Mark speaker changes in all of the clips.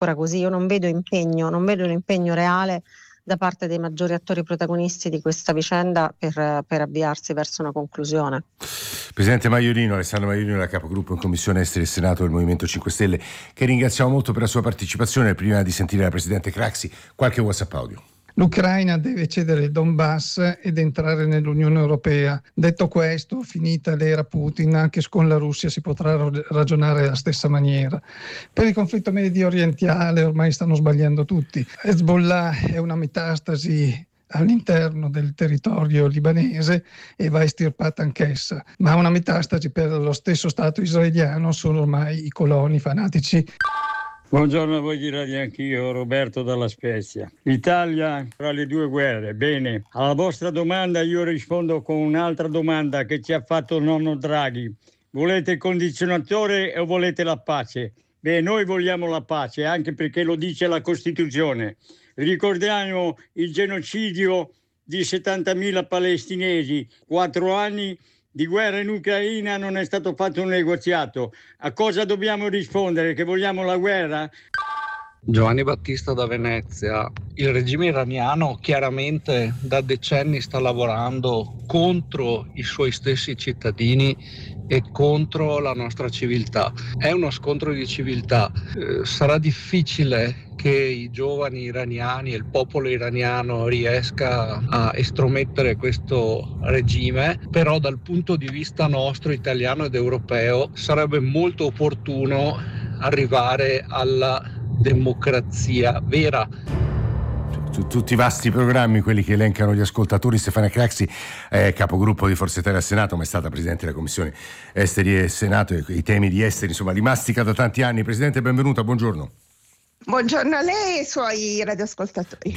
Speaker 1: ancora così. Io non vedo un impegno reale da parte dei maggiori attori protagonisti di questa vicenda per avviarsi verso una conclusione.
Speaker 2: Presidente Maiorino, Alessandro Maiorino, la capogruppo in Commissione Esteri del Senato del Movimento 5 Stelle, che ringraziamo molto per la sua partecipazione. Prima di sentire la Presidente Craxi, qualche WhatsApp audio.
Speaker 3: L'Ucraina deve cedere il Donbass ed entrare nell'Unione Europea. Detto questo, finita l'era Putin, anche con la Russia si potrà ragionare alla stessa maniera. Per il conflitto medio orientale ormai stanno sbagliando tutti. Hezbollah è una metastasi all'interno del territorio libanese e va estirpata anch'essa, ma una metastasi per lo stesso Stato israeliano sono ormai i coloni fanatici.
Speaker 4: Buongiorno a voi di Radio Anch'io, Roberto dalla Spezia. L'Italia tra le due guerre. Bene, alla vostra domanda io rispondo con un'altra domanda che ci ha fatto il nonno Draghi. Volete il condizionatore o volete la pace? Beh, noi vogliamo la pace, anche perché lo dice la Costituzione. Ricordiamo il genocidio di 70.000 palestinesi, 4 anni di guerra in Ucraina, non è stato fatto un negoziato. A cosa dobbiamo rispondere? Che vogliamo la guerra?
Speaker 5: Giovanni Battista da Venezia. Il regime iraniano chiaramente da decenni sta lavorando contro i suoi stessi cittadini e contro la nostra civiltà. È uno scontro di civiltà. Sarà difficile che i giovani iraniani e il popolo iraniano riesca a estromettere questo regime, però dal punto di vista nostro, italiano ed europeo, sarebbe molto opportuno arrivare alla democrazia vera.
Speaker 2: Tutti i vasti programmi, quelli che elencano gli ascoltatori. Stefania Craxi è capogruppo di Forza Italia al Senato, ma è stata Presidente della Commissione Esteri e Senato, e i temi di esteri, insomma, li mastica da tanti anni. Presidente, benvenuta, buongiorno.
Speaker 6: Buongiorno a lei e ai suoi radioascoltatori.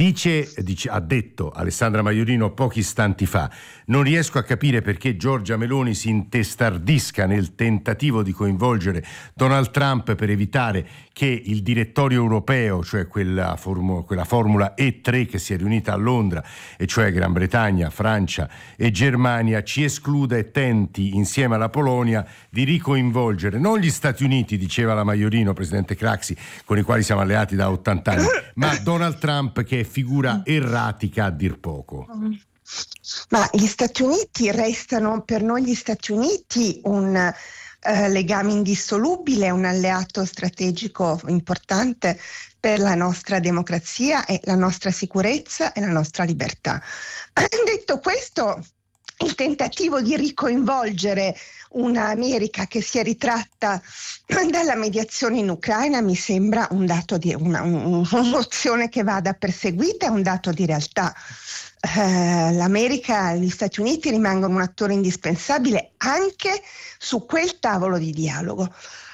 Speaker 2: Ha detto Alessandra Maiorino pochi istanti fa: non riesco a capire perché Giorgia Meloni si intestardisca nel tentativo di coinvolgere Donald Trump per evitare che il direttorio europeo, cioè quella formula E3 che si è riunita a Londra, e cioè Gran Bretagna, Francia e Germania, ci escluda e tenti insieme alla Polonia di ricoinvolgere non gli Stati Uniti, diceva la Maiorino, Presidente Craxi, con i quali siamo alleati da 80 anni, ma Donald Trump, che è figura erratica a dir poco.
Speaker 6: Ma gli Stati Uniti restano per noi, gli Stati Uniti, un legame indissolubile, un alleato strategico importante per la nostra democrazia e la nostra sicurezza e la nostra libertà. Detto questo, il tentativo di ricoinvolgere un'America che si è ritratta dalla mediazione in Ucraina mi sembra un dato di un'opzione che vada perseguita, è un dato di realtà. L'America, gli Stati Uniti rimangono un attore indispensabile anche su quel tavolo di dialogo.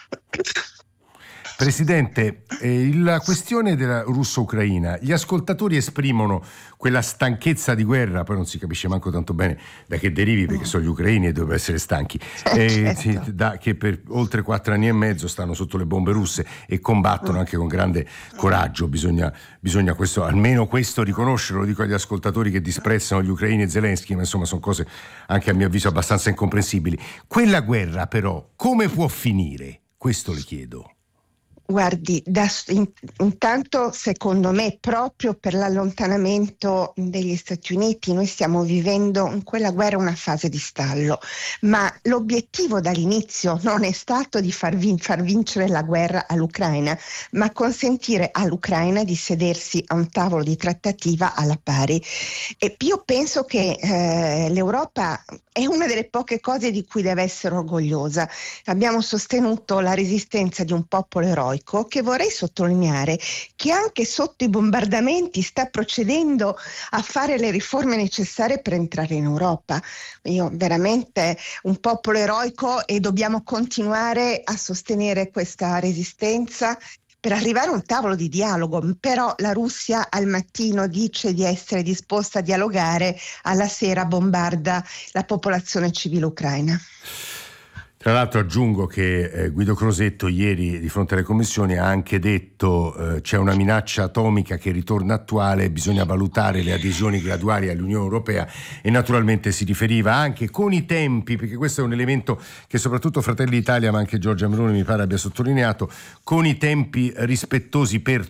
Speaker 2: Presidente, la questione della russo-ucraina, gli ascoltatori esprimono quella stanchezza di guerra, poi non si capisce manco tanto bene da che derivi, perché sono gli ucraini e dovrebbero essere stanchi, che per oltre 4 anni e mezzo stanno sotto le bombe russe e combattono anche con grande coraggio. Bisogna questo, almeno questo riconoscerlo. Lo dico agli ascoltatori che disprezzano gli ucraini e Zelensky, ma insomma sono cose anche a mio avviso abbastanza incomprensibili. Quella guerra però come può finire? Questo le chiedo.
Speaker 6: Guardi, intanto secondo me proprio per l'allontanamento degli Stati Uniti noi stiamo vivendo in quella guerra una fase di stallo, ma l'obiettivo dall'inizio non è stato di far vincere la guerra all'Ucraina, ma consentire all'Ucraina di sedersi a un tavolo di trattativa alla pari. E io penso che l'Europa è una delle poche cose di cui deve essere orgogliosa. Abbiamo sostenuto la resistenza di un popolo eroico che, vorrei sottolineare, che anche sotto i bombardamenti sta procedendo a fare le riforme necessarie per entrare in Europa. Io veramente un popolo eroico e dobbiamo continuare a sostenere questa resistenza per arrivare a un tavolo di dialogo. Però la Russia al mattino dice di essere disposta a dialogare, alla sera bombarda la popolazione civile ucraina.
Speaker 2: Tra l'altro aggiungo che Guido Crosetto ieri di fronte alle commissioni ha anche detto c'è una minaccia atomica che ritorna attuale, bisogna valutare le adesioni graduali all'Unione Europea, e naturalmente si riferiva anche con i tempi, perché questo è un elemento che soprattutto Fratelli d'Italia ma anche Giorgia Meloni mi pare abbia sottolineato, con i tempi rispettosi per